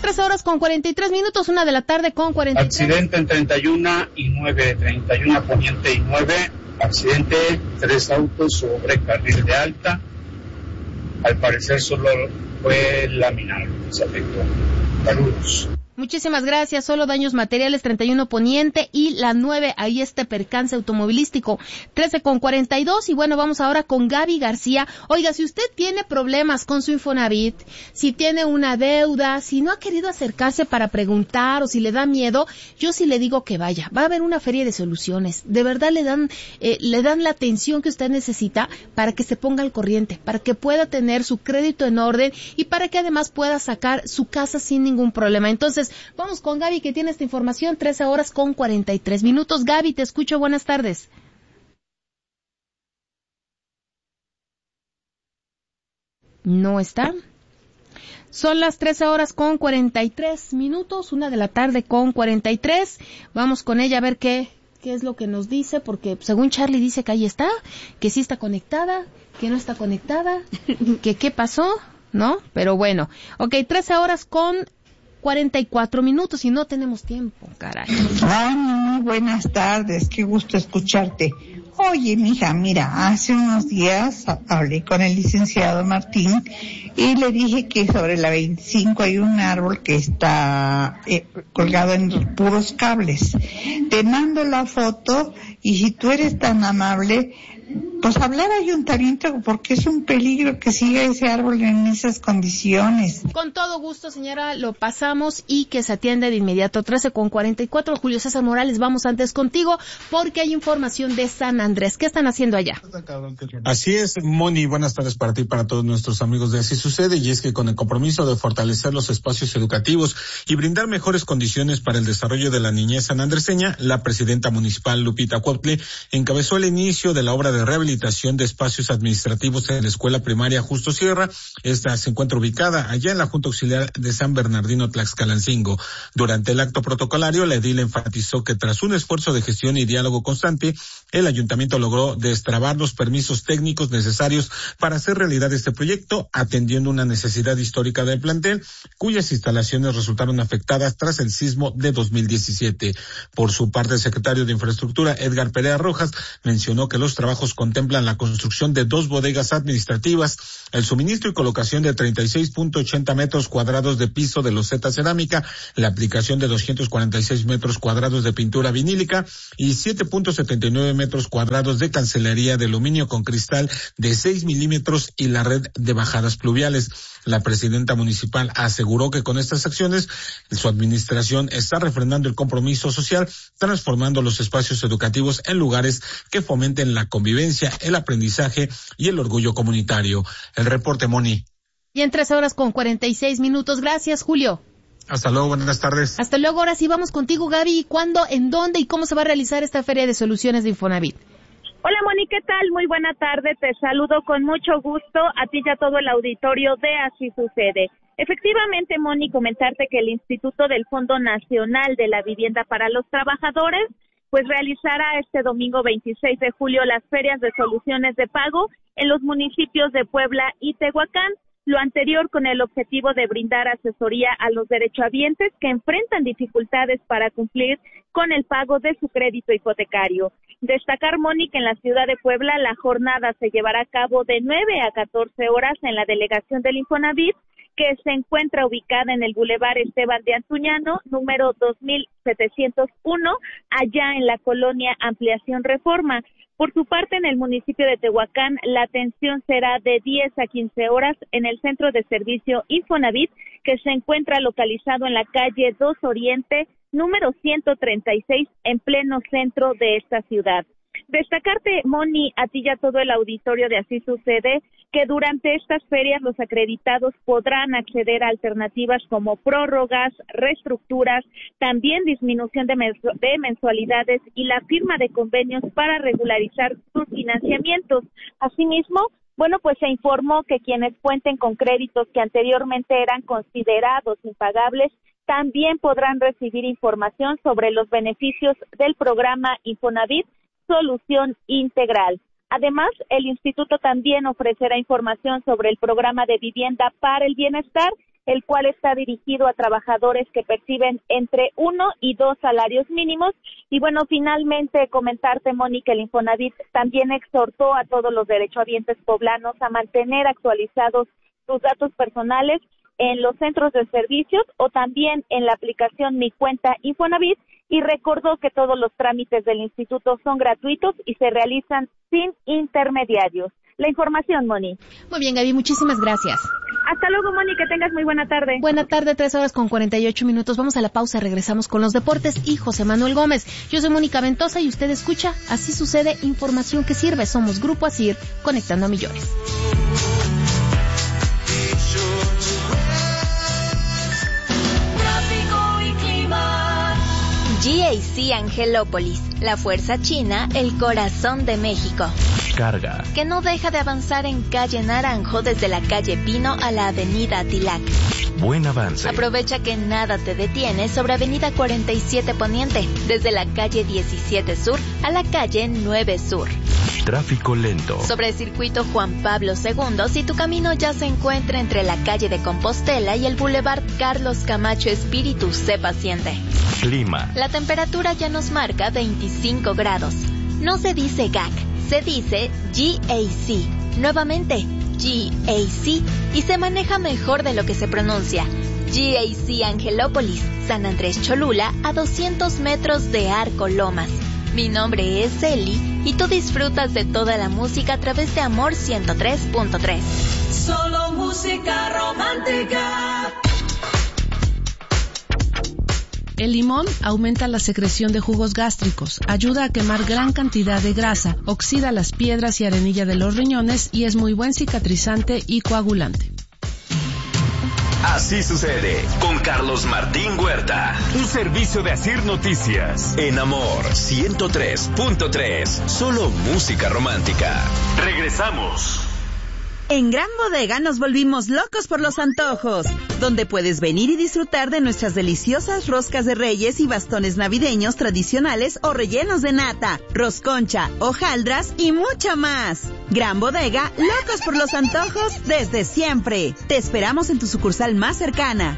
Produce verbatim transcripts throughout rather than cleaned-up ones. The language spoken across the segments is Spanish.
las trece horas con cuarenta y tres minutos, una de la tarde con cuarenta y tres. Accidente en treinta y uno y nueve, treinta y uno Poniente y nueve. Accidente, tres autos sobre carril de alta. Al parecer solo fue laminado, se afectó. Saludos. Muchísimas gracias. Solo daños materiales, treinta y uno Poniente y la nueve, ahí este percance automovilístico, trece con cuarenta y dos. Y bueno, vamos ahora con Gaby García. Oiga, si usted tiene problemas con su Infonavit, si tiene una deuda, si no ha querido acercarse para preguntar o si le da miedo, yo sí le digo que vaya. Va a haber una feria de soluciones. De verdad le dan, eh, le dan la atención que usted necesita para que se ponga al corriente, para que pueda tener su crédito en orden y para que además pueda sacar su casa sin ningún problema. Entonces, vamos con Gaby, que tiene esta información, trece horas con cuarenta y tres minutos. Gaby, te escucho, buenas tardes. ¿No está? Son las trece horas con cuarenta y tres minutos, una de la tarde con cuarenta y tres. Vamos con ella a ver qué, qué es lo que nos dice, porque según Charlie dice que ahí está, que sí está conectada, que no está conectada, que qué pasó, ¿no? Pero bueno, ok, trece horas con cuarenta y cuatro minutos y no tenemos tiempo, caray. Ay, muy buenas tardes, qué gusto escucharte. Oye, mija, mira, hace unos días hablé con el licenciado Martín y le dije que sobre la veinticinco hay un árbol que está eh, colgado en puros cables. Te mando la foto y si tú eres tan amable, pues hablar al ayuntamiento porque es un peligro que siga ese árbol en esas condiciones. Con todo gusto, señora, lo pasamos y que se atienda de inmediato. trece con cuarenta y cuatro, Julio César Morales, vamos antes contigo porque hay información de San Andrés. ¿Qué están haciendo allá? Así es, Moni, buenas tardes para ti y para todos nuestros amigos de Así Sucede, y es que con el compromiso de fortalecer los espacios educativos y brindar mejores condiciones para el desarrollo de la niñez sanandreseña, la presidenta municipal Lupita Cuautle encabezó el inicio de la obra de rehabilitación de espacios administrativos en la escuela primaria Justo Sierra. Esta se encuentra ubicada allá en la Junta Auxiliar de San Bernardino Tlaxcalancingo. Durante el acto protocolario, la edil enfatizó que tras un esfuerzo de gestión y diálogo constante, el ayuntamiento logró destrabar los permisos técnicos necesarios para hacer realidad este proyecto, atendiendo una necesidad histórica del plantel, cuyas instalaciones resultaron afectadas tras el sismo de dos mil diecisiete. Por su parte, el secretario de Infraestructura, Edgar Perea Rojas, mencionó que los trabajos contemplan la construcción de dos bodegas administrativas, el suministro y colocación de treinta y seis punto ochenta metros cuadrados de piso de loseta cerámica, la aplicación de doscientos cuarenta y seis metros cuadrados de pintura vinílica y siete punto setenta y nueve metros cuadrados de cancelería de aluminio con cristal de seis milímetros y la red de bajadas pluviales. La presidenta municipal aseguró que con estas acciones su administración está refrendando el compromiso social, transformando los espacios educativos en lugares que fomenten la convivencia, el aprendizaje y el orgullo comunitario. El reporte, Moni. Y en tres horas con cuarenta y seis minutos. Gracias, Julio. Hasta luego, buenas tardes. Hasta luego, ahora sí vamos contigo, Gaby. ¿Cuándo, en dónde y cómo se va a realizar esta Feria de Soluciones de Infonavit? Hola, Moni, ¿qué tal? Muy buena tarde, te saludo con mucho gusto a ti y a todo el auditorio de Así Sucede. Efectivamente, Moni, comentarte que el Instituto del Fondo Nacional de la Vivienda para los Trabajadores pues realizará este domingo veintiséis de julio las ferias de soluciones de pago en los municipios de Puebla y Tehuacán. Lo anterior con el objetivo de brindar asesoría a los derechohabientes que enfrentan dificultades para cumplir con el pago de su crédito hipotecario. Destacar, Moni, que en la ciudad de Puebla la jornada se llevará a cabo de nueve a catorce horas en la delegación del Infonavit, que se encuentra ubicada en el Boulevard Esteban de Antuñano, número dos mil setecientos uno, allá en la colonia Ampliación Reforma. Por su parte, en el municipio de Tehuacán, la atención será de diez a quince horas en el centro de servicio Infonavit, que se encuentra localizado en la calle dos Oriente, número ciento treinta y seis, en pleno centro de esta ciudad. Destacarte, Moni, a ti y a todo el auditorio de Así Sucede, que durante estas ferias los acreditados podrán acceder a alternativas como prórrogas, reestructuras, también disminución de, mensu- de mensualidades y la firma de convenios para regularizar sus financiamientos. Asimismo, bueno, pues se informó que quienes cuenten con créditos que anteriormente eran considerados impagables también podrán recibir información sobre los beneficios del programa Infonavit Solución Integral. Además, el instituto también ofrecerá información sobre el programa de vivienda para el bienestar, el cual está dirigido a trabajadores que perciben entre uno y dos salarios mínimos. Y bueno, finalmente comentarte, Mónica, el Infonavit también exhortó a todos los derechohabientes poblanos a mantener actualizados sus datos personales en los centros de servicios o también en la aplicación Mi Cuenta Infonavit, y recordó que todos los trámites del instituto son gratuitos y se realizan sin intermediarios. La información, Moni. Muy bien, Gaby, muchísimas gracias. Hasta luego, Moni, que tengas muy buena tarde. Buena tarde, tres horas con cuarenta y ocho minutos. Vamos a la pausa, regresamos con los deportes y José Manuel Gómez. Yo soy Mónica Ventosa y usted escucha Así Sucede, información que sirve. Somos Grupo Asir, conectando a millones. G A C Angelópolis, la fuerza china, el corazón de México. Carga. Que no deja de avanzar en calle Naranjo desde la calle Pino a la avenida Atilac. Buen avance. Aprovecha que nada te detiene sobre avenida cuarenta y siete Poniente, desde la calle diecisiete Sur a la calle nueve Sur. Tráfico lento. Sobre el circuito Juan Pablo segundo, si tu camino ya se encuentra entre la calle de Compostela y el Boulevard Carlos Camacho Espíritu, sé paciente. Clima. La temperatura ya nos marca veinticinco grados. No se dice G A C, se dice G A C. Nuevamente, G A C, y se maneja mejor de lo que se pronuncia. G A C Angelópolis, San Andrés Cholula, a doscientos metros de Arco Lomas. Mi nombre es Eli y tú disfrutas de toda la música a través de Amor ciento tres punto tres. Solo música romántica. El limón aumenta la secreción de jugos gástricos, ayuda a quemar gran cantidad de grasa, oxida las piedras y arenilla de los riñones y es muy buen cicatrizante y coagulante. Así Sucede con Carlos Martín Huerta. Un servicio de Asir Noticias. En Amor ciento tres punto tres. Solo música romántica. Regresamos. En Gran Bodega nos volvimos locos por los antojos, donde puedes venir y disfrutar de nuestras deliciosas roscas de reyes y bastones navideños tradicionales o rellenos de nata, rosconcha, hojaldras y mucho más. Gran Bodega, locos por los antojos desde siempre. Te esperamos en tu sucursal más cercana.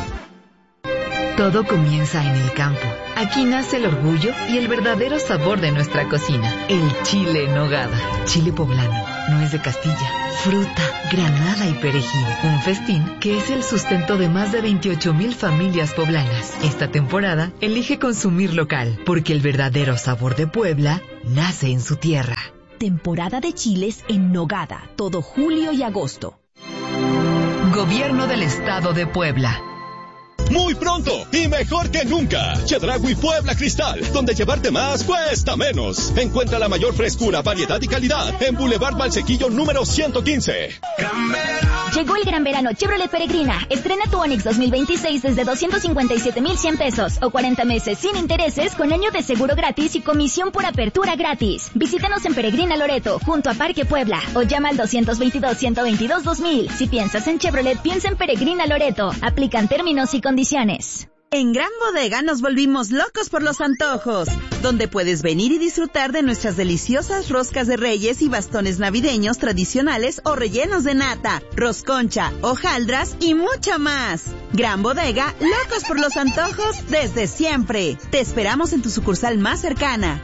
Todo comienza en el campo. Aquí nace el orgullo y el verdadero sabor de nuestra cocina. El chile en nogada. Chile poblano, nuez de Castilla, fruta, granada y perejil. Un festín que es el sustento de más de veintiocho mil familias poblanas. Esta temporada, elige consumir local, porque el verdadero sabor de Puebla nace en su tierra. Temporada de chiles en nogada, todo julio y agosto. Gobierno del Estado de Puebla. Muy pronto y mejor que nunca. Chedraui Puebla Cristal, donde llevarte más cuesta menos. Encuentra la mayor frescura, variedad y calidad en Boulevard Valsequillo número ciento quince. Llegó el gran verano Chevrolet Peregrina. Estrena tu Onix dos mil veintiséis desde doscientos cincuenta y siete mil cien pesos o cuarenta meses sin intereses con año de seguro gratis y comisión por apertura gratis. Visítanos en Peregrina Loreto, junto a Parque Puebla, o llama al doscientos veintidós, ciento veintidós, dos mil. Si piensas en Chevrolet, piensa en Peregrina Loreto. Aplican términos y condiciones. En Gran Bodega nos volvimos locos por los antojos, donde puedes venir y disfrutar de nuestras deliciosas roscas de reyes y bastones navideños tradicionales o rellenos de nata, rosconcha, hojaldras y mucho más. Gran Bodega, locos por los antojos desde siempre. Te esperamos en tu sucursal más cercana.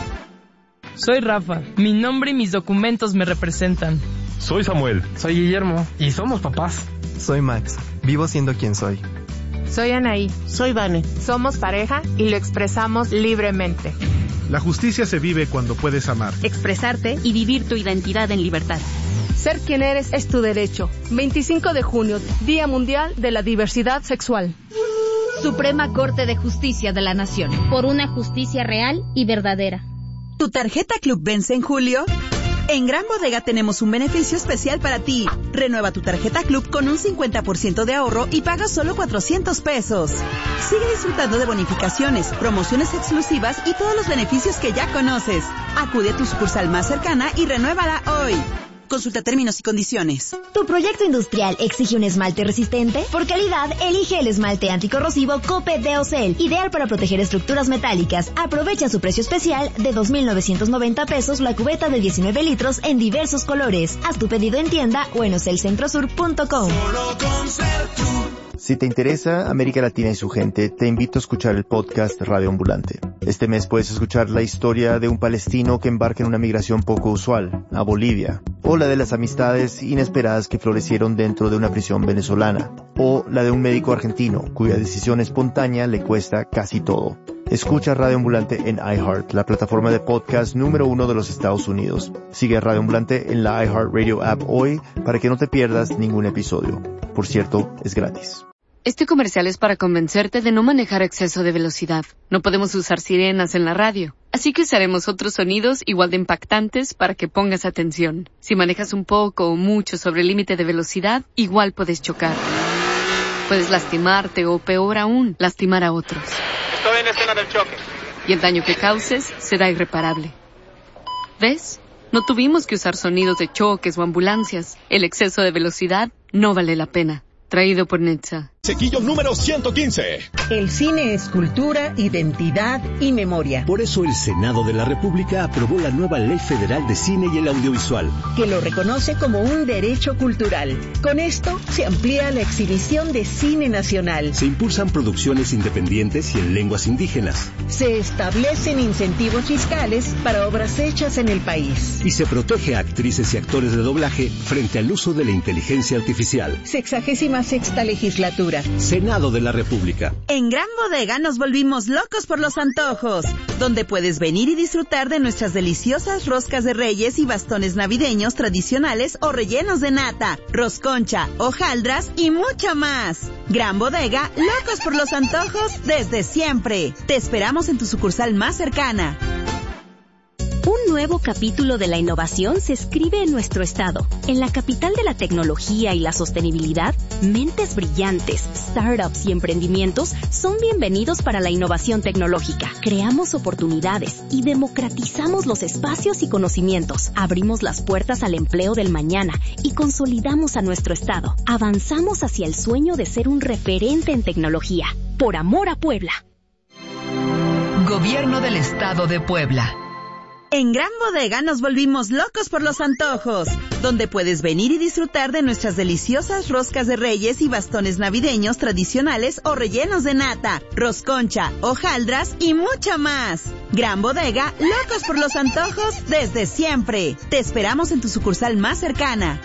Soy Rafa, mi nombre y mis documentos me representan. Soy Samuel. Soy Guillermo y somos papás. Soy Max, vivo siendo quien soy. Soy Anaí. Soy Vane. Somos pareja y lo expresamos libremente. La justicia se vive cuando puedes amar, expresarte y vivir tu identidad en libertad. Ser quien eres es tu derecho. veinticinco de junio, Día Mundial de la Diversidad Sexual. Suprema Corte de Justicia de la Nación. Por una justicia real y verdadera. ¿Tu tarjeta Club vence en julio? En Gran Bodega tenemos un beneficio especial para ti. Renueva tu tarjeta Club con un cincuenta por ciento de ahorro y paga solo cuatrocientos pesos. Sigue disfrutando de bonificaciones, promociones exclusivas y todos los beneficios que ya conoces. Acude a tu sucursal más cercana y renuévala hoy. Consulta términos y condiciones. ¿Tu proyecto industrial exige un esmalte resistente? Por calidad, elige el esmalte anticorrosivo Cope Deocel, ideal para proteger estructuras metálicas. Aprovecha su precio especial de dos mil novecientos noventa pesos la cubeta de diecinueve litros en diversos colores. Haz tu pedido en tienda o en ocelcentrosur punto com. Solo con ser tú. Si te interesa América Latina y su gente, te invito a escuchar el podcast Radio Ambulante. Este mes puedes escuchar la historia de un palestino que embarca en una migración poco usual, a Bolivia, o la de las amistades inesperadas que florecieron dentro de una prisión venezolana, o la de un médico argentino cuya decisión espontánea le cuesta casi todo. Escucha Radio Ambulante en iHeart, la plataforma de podcast número uno de los Estados Unidos. Sigue a Radio Ambulante en la iHeartRadio app hoy para que no te pierdas ningún episodio. Por cierto, es gratis. Este comercial es para convencerte de no manejar a exceso de velocidad. No podemos usar sirenas en la radio, así que usaremos otros sonidos igual de impactantes para que pongas atención. Si manejas un poco o mucho sobre el límite de velocidad, igual puedes chocar. Puedes lastimarte o, peor aún, lastimar a otros. Estoy en escena del choque. Y el daño que causes será irreparable. ¿Ves? No tuvimos que usar sonidos de choques o ambulancias. El exceso de velocidad no vale la pena. Traído por Netza. Sequillo número ciento quince. El cine es cultura, identidad y memoria. Por eso el Senado de la República aprobó la nueva Ley Federal de Cine y el Audiovisual, que lo reconoce como un derecho cultural. Con esto se amplía la exhibición de cine nacional. Se impulsan producciones independientes y en lenguas indígenas. Se establecen incentivos fiscales para obras hechas en el país. Y se protege a actrices y actores de doblaje frente al uso de la inteligencia artificial. Sexagésima sexta legislatura. Senado de la República. En Gran Bodega nos volvimos locos por los antojos, donde puedes venir y disfrutar de nuestras deliciosas roscas de reyes y bastones navideños tradicionales o rellenos de nata, rosconcha, hojaldras y mucha más. Gran Bodega, locos por los antojos desde siempre. Te esperamos en tu sucursal más cercana. Un nuevo capítulo de la innovación se escribe en nuestro estado. En la capital de la tecnología y la sostenibilidad, mentes brillantes, startups y emprendimientos son bienvenidos para la innovación tecnológica. Creamos oportunidades y democratizamos los espacios y conocimientos. Abrimos las puertas al empleo del mañana y consolidamos a nuestro estado. Avanzamos hacia el sueño de ser un referente en tecnología. Por amor a Puebla. Gobierno del Estado de Puebla. En Gran Bodega nos volvimos locos por los antojos, donde puedes venir y disfrutar de nuestras deliciosas roscas de reyes y bastones navideños tradicionales o rellenos de nata, rosconcha, hojaldras y mucha más. Gran Bodega, locos por los antojos desde siempre. Te esperamos en tu sucursal más cercana.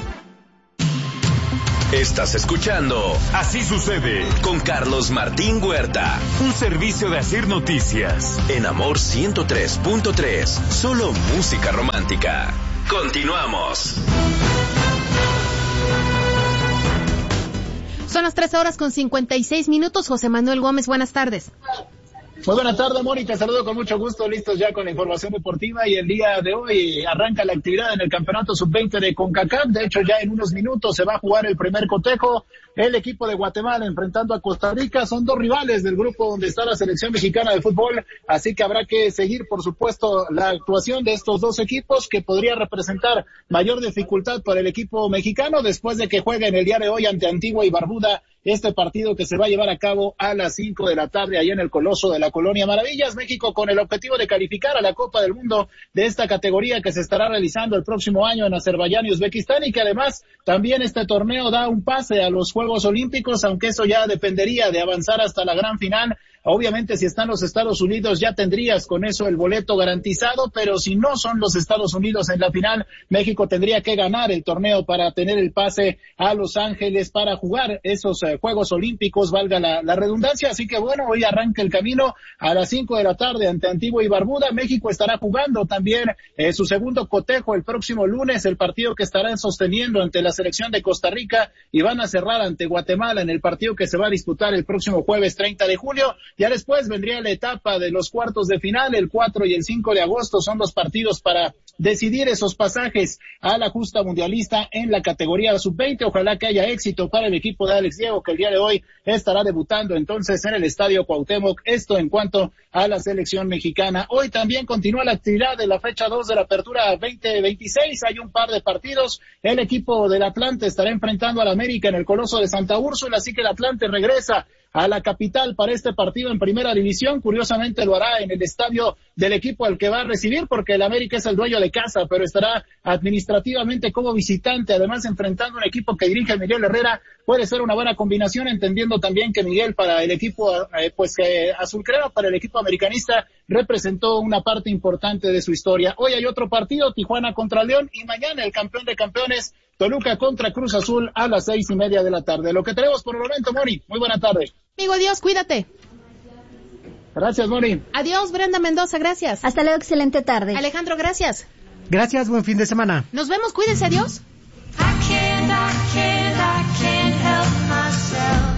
Estás escuchando Así Sucede con Carlos Martín Huerta. Un servicio de Asir Noticias. En Amor ciento tres punto tres. Solo música romántica. Continuamos. Son las tres horas con cincuenta y seis minutos. José Manuel Gómez, buenas tardes. Muy buenas tardes, Mónica. Saludo con mucho gusto. Listos ya con la información deportiva y el día de hoy arranca la actividad en el campeonato sub veinte de CONCACAF. De hecho, ya en unos minutos se va a jugar el primer cotejo. El equipo de Guatemala enfrentando a Costa Rica. Son dos rivales del grupo donde está la selección mexicana de fútbol. Así que habrá que seguir, por supuesto, la actuación de estos dos equipos que podría representar mayor dificultad para el equipo mexicano después de que jueguen el día de hoy ante Antigua y Barbuda. Este partido que se va a llevar a cabo a las cinco de la tarde ahí en el Coloso de la Colonia Maravillas. México con el objetivo de calificar a la Copa del Mundo de esta categoría que se estará realizando el próximo año en Azerbaiyán y Uzbekistán, y que además también este torneo da un pase a los Juegos Olímpicos, aunque eso ya dependería de avanzar hasta la gran final. Obviamente, si están los Estados Unidos, ya tendrías con eso el boleto garantizado, pero si no son los Estados Unidos en la final, México tendría que ganar el torneo para tener el pase a Los Ángeles para jugar esos eh, Juegos Olímpicos, valga la, la redundancia. Así que bueno, hoy arranca el camino a las cinco de la tarde ante Antigua y Barbuda. México estará jugando también eh, su segundo cotejo el próximo lunes, el partido que estarán sosteniendo ante la selección de Costa Rica, y van a cerrar ante Guatemala en el partido que se va a disputar el próximo jueves treinta de julio. Ya después vendría la etapa de los cuartos de final, el cuatro y el cinco de agosto son los partidos para decidir esos pasajes a la justa mundialista en la categoría sub veinte. Ojalá que haya éxito para el equipo de Alex Diego, que el día de hoy estará debutando entonces en el Estadio Cuauhtémoc. Esto en cuanto a la selección mexicana. Hoy también continúa la actividad de la fecha dos de la Apertura veinte veintiséis. Hay un par de partidos. El equipo del Atlante estará enfrentando al América en el Coloso de Santa Úrsula, así que el Atlante regresa a la capital para este partido en primera división. Curiosamente lo hará en el estadio del equipo al que va a recibir, porque el América es el dueño de casa, pero estará administrativamente como visitante, además enfrentando un equipo que dirige Miguel Herrera. Puede ser una buena combinación, entendiendo también que Miguel para el equipo eh, pues eh, azul crema, para el equipo americanista, representó una parte importante de su historia. Hoy hay otro partido, Tijuana contra León, y mañana el campeón de campeones, Toluca contra Cruz Azul, a las seis y media de la tarde. Lo que tenemos por el momento, Moni. Muy buena tarde. Amigo, adiós, cuídate. Gracias, Moni. Adiós, Brenda Mendoza, gracias. Hasta luego, excelente tarde. Alejandro, gracias. Gracias, buen fin de semana. Nos vemos, cuídense, adiós. I can't, I can't, I can't help myself.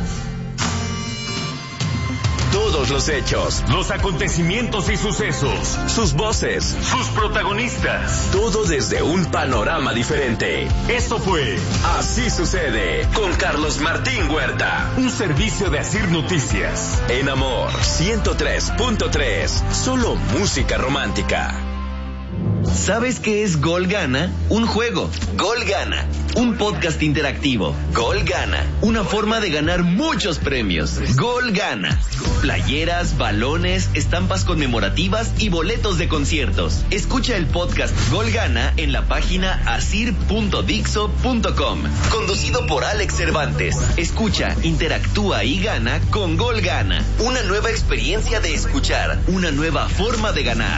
Todos los hechos, los acontecimientos y sucesos, sus voces, sus protagonistas, todo desde un panorama diferente. Esto fue Así Sucede con Carlos Martín Huerta, un servicio de Asir Noticias. En Amor ciento tres punto tres, solo música romántica. ¿Sabes qué es Gol Gana? Un juego. Gol Gana. Un podcast interactivo. Gol Gana. Una forma de ganar muchos premios. Gol Gana. Playeras, balones, estampas conmemorativas y boletos de conciertos. Escucha el podcast Gol Gana en la página asir punto dixo punto com. Conducido por Alex Cervantes. Escucha, interactúa y gana con Gol Gana. Una nueva experiencia de escuchar. Una nueva forma de ganar.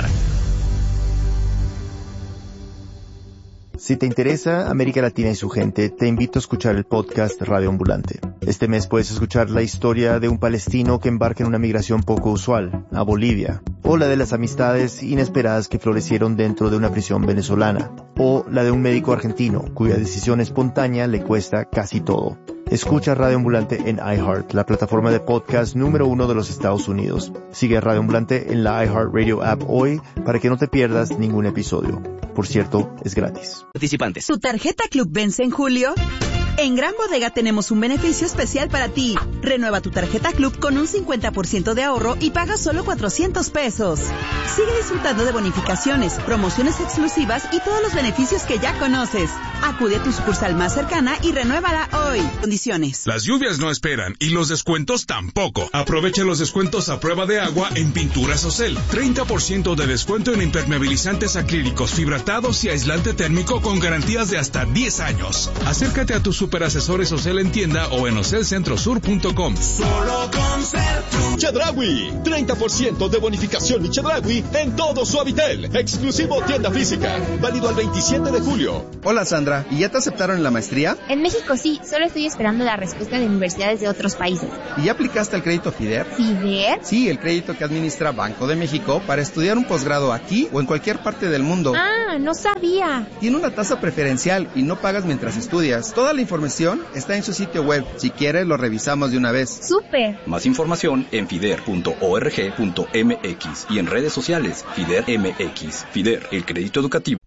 Si te interesa América Latina y su gente, te invito a escuchar el podcast Radio Ambulante. Este mes puedes escuchar la historia de un palestino que embarca en una migración poco usual, a Bolivia, o la de las amistades inesperadas que florecieron dentro de una prisión venezolana, o la de un médico argentino cuya decisión espontánea le cuesta casi todo. Escucha Radio Ambulante en iHeart, la plataforma de podcast número uno de los Estados Unidos. Sigue a Radio Ambulante en la iHeartRadio app hoy para que no te pierdas ningún episodio. Por cierto, es gratis. Participantes. ¿Tu tarjeta Club vence en julio? En Gran Bodega tenemos un beneficio especial para ti. Renueva tu tarjeta Club con un cincuenta por ciento de ahorro y paga solo cuatrocientos pesos. Sigue disfrutando de bonificaciones, promociones exclusivas y todos los beneficios que ya conoces. Acude a tu sucursal más cercana y renuévala hoy. Condiciones. Las lluvias no esperan y los descuentos tampoco. Aprovecha los descuentos a prueba de agua en Pinturas Ocel. treinta por ciento de descuento en impermeabilizantes acrílicos, fibratados y aislante térmico con garantías de hasta diez años. Acércate a tus superasesores Ocel en tienda o en ocel centro sur punto com. Solo con Sertu. Chedraui, treinta por ciento de bonificación y Chedraui en todo Suavitel. Exclusivo tienda física. Válido al veintisiete de julio. Hola Sandra, ¿y ya te aceptaron en la maestría? En México sí, solo estoy esperando la respuesta de universidades de otros países. ¿Y ya aplicaste al crédito FIDER? ¿FIDER? Sí, el crédito que administra Banco de México para estudiar un posgrado aquí o en cualquier parte del mundo. Ah, no sabía. Tiene una tasa preferencial y no pagas mientras estudias. Toda la información está en su sitio web. Si quieres, lo revisamos de una vez. ¡Súper! Más información en fider punto org punto m x y en redes sociales FIDER M X. FIDER, el crédito educativo.